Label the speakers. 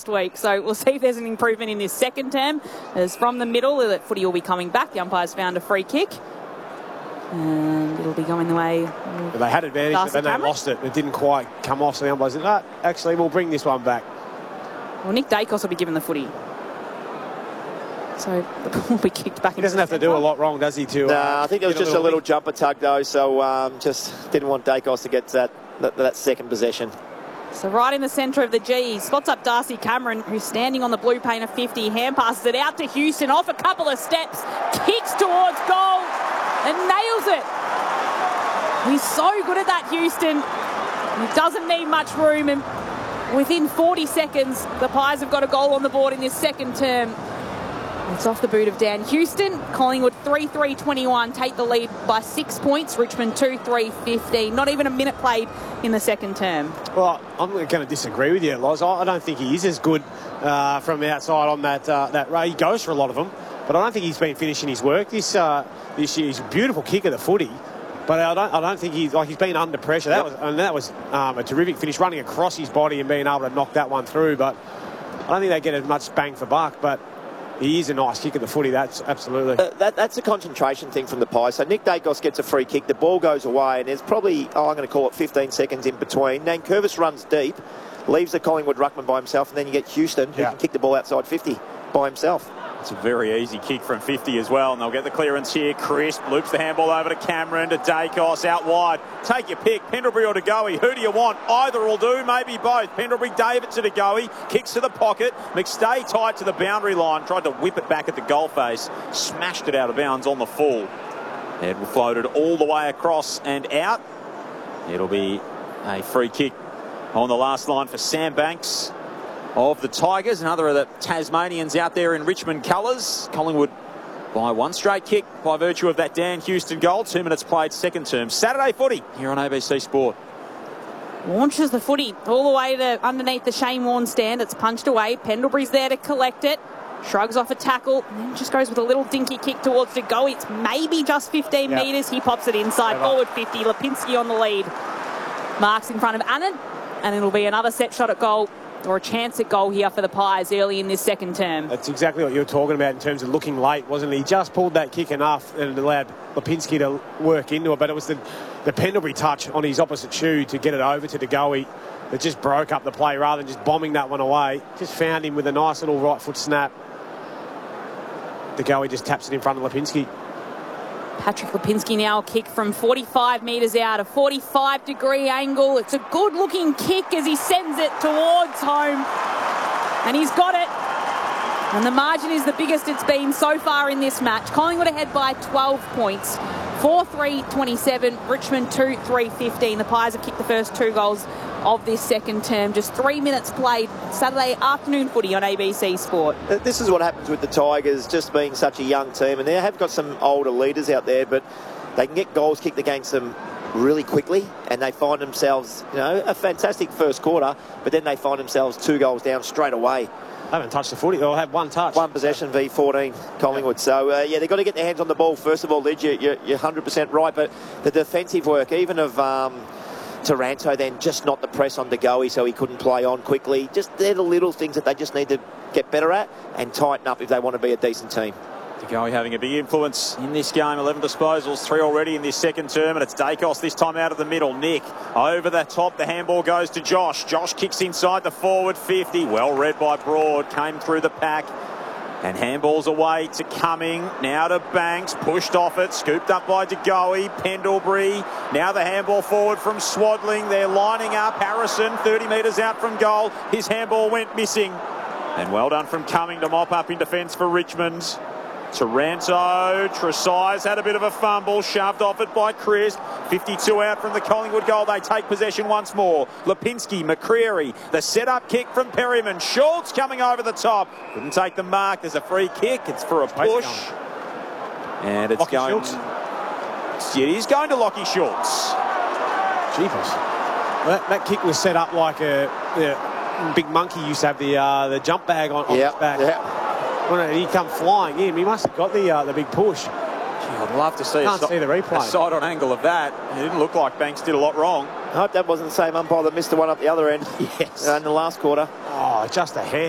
Speaker 1: last week. So we'll see if there's an improvement in this second term. As from the middle, that footy will be coming back. The umpire's found a free kick. And it'll be going the way.
Speaker 2: They had advantage, but then they lost it. It didn't quite come off, so the umpire said, no, actually, we'll bring this one back.
Speaker 1: Well, Nick Dacos will be given the footy. So the ball will be kicked back.
Speaker 2: He doesn't have to do a lot wrong, does he?
Speaker 3: No, I think it was just a little jumper tug, though, so just didn't want Dacos to get that second possession.
Speaker 1: So right in the centre of the G, spots up Darcy Cameron, who's standing on the blue paint of 50. Hand passes it out to Houston, off a couple of steps, kicks towards goal and nails it. He's so good at that, Houston. He doesn't need much room, and within 40 seconds, the Pies have got a goal on the board in this second term. It's off the boot of Dan Houston. Collingwood 3-3-21 take the lead by 6 points. Richmond 2-3-15. Not even a minute played in the second term. Well,
Speaker 2: I'm going to disagree with you, Loz. I don't think he is as good from outside on that ray. He goes for a lot of them, but I don't think he's been finishing his work this year. He's a beautiful kick of the footy, but I don't think he's been under pressure. That was a terrific finish, running across his body and being able to knock that one through. But I don't think they get as much bang for buck. But he is a nice kick of the footy, that's absolutely.
Speaker 3: That's a concentration thing from the Pies. So Nick Dacos gets a free kick, the ball goes away, and there's probably, I'm going to call it 15 seconds in between. Nankervis runs deep, leaves the Collingwood ruckman by himself, and then you get Houston, who can kick the ball outside 50 by himself.
Speaker 4: It's a very easy kick from 50 as well, and they'll get the clearance here. Crisp loops the handball over to Cameron, to Dacos, out wide. Take your pick, Pendlebury or De Goey. Who do you want? Either will do, maybe both. Pendlebury, David to De Goey, kicks to the pocket. McStay tight to the boundary line, tried to whip it back at the goal face, smashed it out of bounds on the full. It floated all the way across and out. It'll be a free kick on the last line for Sam Banks of the Tigers, another of the Tasmanians out there in Richmond colours. Collingwood by one straight kick by virtue of that Dan Houston goal. 2 minutes played, second term. Saturday footy here on ABC Sport.
Speaker 1: Launches the footy all the way to underneath the Shane Warne stand. It's punched away. Pendlebury's there to collect it. Shrugs off a tackle and then just goes with a little dinky kick towards De Goey. It's maybe just 15 metres. He pops it inside. Forward 50. Lipinski on the lead. Marks in front of Annan, and it'll be another set shot at goal, or a chance at goal here for the Pies early in this second term.
Speaker 2: That's exactly what you were talking about in terms of looking late, wasn't it? He just pulled that kick enough and it allowed Lipinski to work into it, but it was the Pendlebury touch on his opposite shoe to get it over to De Goey that just broke up the play rather than just bombing that one away. Just found him with a nice little right foot snap. De Goey just taps it in front of Lipinski.
Speaker 1: Patrick Lipinski now a kick from 45 metres out, a 45-degree angle. It's a good-looking kick as he sends it towards home. And he's got it. And the margin is the biggest it's been so far in this match. Collingwood ahead by 12 points. 4-3-27, Richmond 2-3-15. The Pies have kicked the first 2 goals of this second term. Just 3 minutes played. Saturday afternoon footy on ABC Sport.
Speaker 3: This is what happens with the Tigers, just being such a young team, and they have got some older leaders out there, but they can get goals kicked against them really quickly, and they find themselves, a fantastic first quarter, but then they find themselves 2 goals down straight away.
Speaker 2: They haven't touched the footy. They'll have one touch.
Speaker 3: One possession v 14 Collingwood. So, they've got to get their hands on the ball. First of all, Lid, you're 100% right, but the defensive work, even of Taranto, then just not the press on De Goey, so he couldn't play on quickly. Just they're the little things that they just need to get better at and tighten up if they want to be a decent team.
Speaker 4: De Goey having a big influence in this game. 11 disposals, 3 already in this second term, and it's Dacos this time out of the middle. Nick over the top. The handball goes to Josh. Josh kicks inside the forward 50. Well read by Broad. Came through the pack. And handballs away to Cumming. Now to Banks. Pushed off it. Scooped up by De Goey. Pendlebury. Now the handball forward from Swadling. They're lining up. Harrison 30 metres out from goal. His handball went missing. And well done from Cumming to mop up in defence for Richmond. Taranto, Tresize had a bit of a fumble, shoved off it by Chris. 52 out from the Collingwood goal. They take possession once more. Lipinski, McCreary, the set-up kick from Perryman. Schultz coming over the top. Couldn't take the mark. There's a free kick. It's for a push. And it's
Speaker 2: Lockie
Speaker 4: going...
Speaker 2: Schultz.
Speaker 4: It is going to Lockie Schultz.
Speaker 2: Jeepers. That kick was set up like a big monkey used to have the jump bag on his back.
Speaker 3: Yeah.
Speaker 2: When he come flying in, he must have got the big push.
Speaker 4: Gee, I'd love to see
Speaker 2: Can't see the replay.
Speaker 4: a side-on angle of that. It didn't look like Banks did a lot wrong.
Speaker 3: I hope that wasn't the same umpire that missed the one up the other end.
Speaker 2: Yes.
Speaker 3: In the last quarter.
Speaker 2: Oh, just a hair.